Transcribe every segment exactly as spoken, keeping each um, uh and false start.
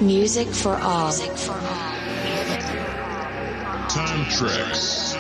Music for all. Time Tracks.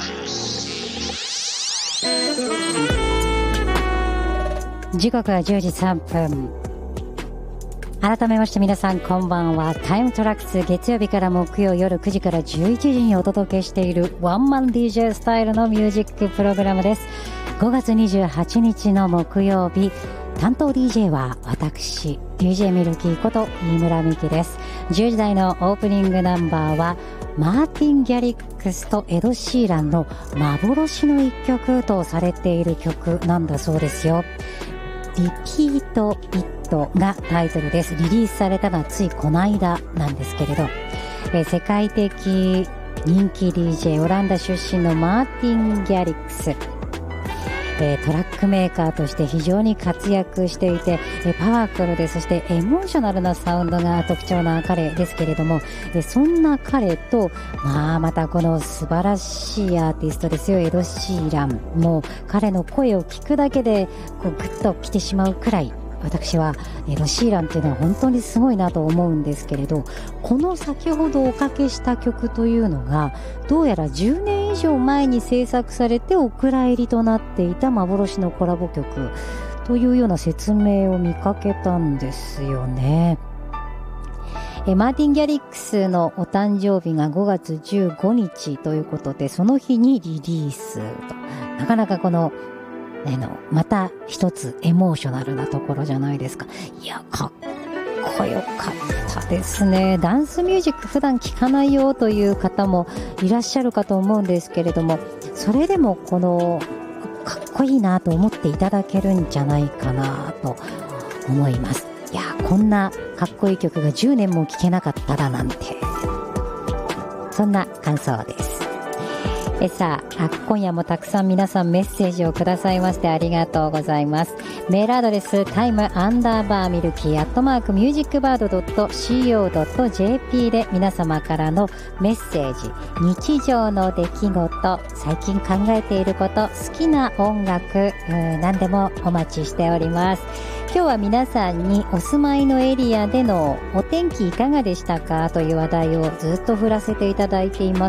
時刻はじゅうじさんぷん。改めまして皆さんこんばんは。タイムトラックス、月曜日から木曜夜くじからじゅういちじにお届けしているワンマン ディージェー スタイルのミュージックプログラムです。ごがつにじゅうはちにちの木曜日、担当 ディージェー は私 ディージェー ミルキーこと飯村美希です。じゅうじ台のオープニングナンバーはマーティン・ギャリックスとエド・シーランの幻の一曲とされている曲なんだそうですよ。リピート・イットがタイトルです。リリースされたのはついこの間なんですけれど、えー、世界的人気 ディージェー オランダ出身のマーティン・ギャリックス、えー、トラックメーカーとして非常に活躍していて、えー、パワフルで、そしてエモーショナルなサウンドが特徴な彼ですけれども、えー、そんな彼と、まあ、またこの素晴らしいアーティストですよ、エド・シーラン。もう彼の声を聞くだけでこうグッと来てしまうくらい、私はエド・シーランっていうのは本当にすごいなと思うんですけれど、この先ほどおかけした曲というのがどうやらじゅうねん以上前に制作されてお蔵入りとなっていた幻のコラボ曲というような説明を見かけたんですよね。えマーティン・ギャリックスのお誕生日がごがつじゅうごにちということで、その日にリリースと、なかなかこのあのまた一つエモーショナルなところじゃないですか。いや、かっこよかったですね。ダンスミュージック普段聴かないよという方もいらっしゃるかと思うんですけれども、それでもこのかっこいいなと思っていただけるんじゃないかなと思います。いや、こんなかっこいい曲がじゅうねんも聴けなかったらなんて、そんな感想です。えさあ、今夜もたくさん皆さんメッセージをくださいましてありがとうございます。メールアドレスタイムアンダーバーミルキーアットマークミュージックバードドットシーオードットジェーピー で皆様からのメッセージ、日常の出来事、最近考えていること、好きな音楽、何でもお待ちしております。今日は皆さんにお住まいのエリアでのお天気いかがでしたかという話題をずっと振らせていただいていま